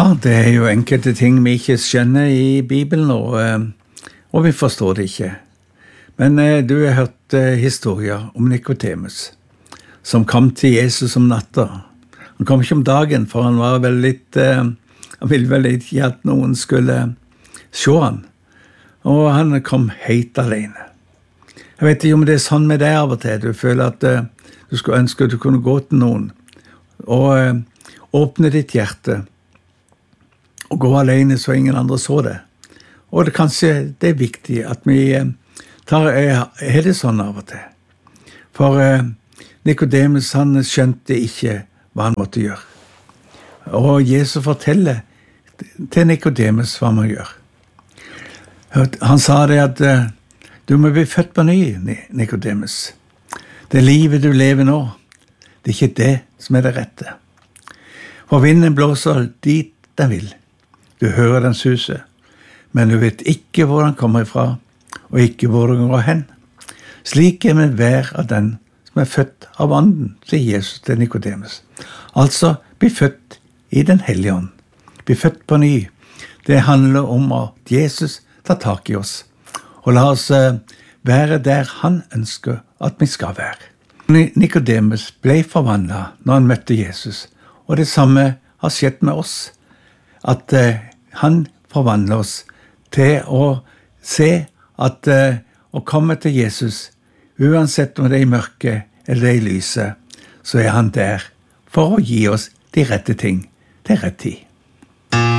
det jo enkelte ting vi ikke skjønner i Bibelen, og vi forstår det ikke. Men du har hørt historier om Nikodemus, som kom til Jesus om natta. Han kom ikke om dagen, for han var vel litt, han ville vel ikke at noen skulle se han. Og han kom helt alene. Jeg vet ikke om det sånn med deg av og til. Du føler at du skulle ønske at du kunne gå til noen, og åpne ditt hjerte, og gå alene så ingen andre så det. Og det er viktig at vi er det sånn av og til. For Nikodemus, han skjønte ikke hva han måtte gjøre. Og Jesus forteller til Nikodemus hva man gjør. Han sa det at du må bli født på ny, Nikodemus. Det livet du lever nå, det er ikke det som er det rette. For vinden blåser dit den vil. Du hører den suse, men du vet ikke hvor den kommer ifra, og ikke hvor den går hen. Slik er med hver av den som er født av anden, sier Jesus til Nikodemus. Altså, bli født i den hellige ånd. Bli født på ny. Det handler om at Jesus tar tak i oss, og la oss være der han ønsker at vi skal være. Nikodemus ble forvandlet når han møtte Jesus, og det samme har skjedd med oss, at han forvandler oss til å se at å komme til Jesus, uansett om det er i mørket eller det er i lyset, så er han der for å gi oss de rette ting til rett tid.